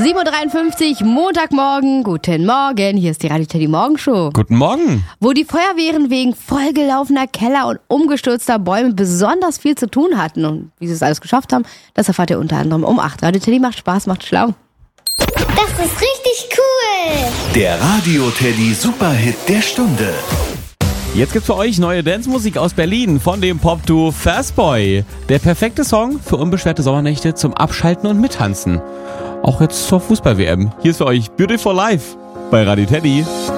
7.53 Uhr, Montagmorgen. Guten Morgen, hier ist die Radio Teddy Morgenshow. Guten Morgen. Wo die Feuerwehren wegen vollgelaufener Keller und umgestürzter Bäume besonders viel zu tun hatten. Und wie sie es alles geschafft haben, das erfahrt ihr unter anderem um 8. Radio Teddy macht Spaß, macht schlau. Das ist richtig cool. Der Radio Teddy Superhit der Stunde. Jetzt gibt's für euch neue Dance-Musik aus Berlin von dem Pop-Duo Fastboy. Der perfekte Song für unbeschwerte Sommernächte zum Abschalten und Mittanzen. Auch jetzt zur Fußball-WM. Hier ist für euch Beautiful Life bei Radio Teddy.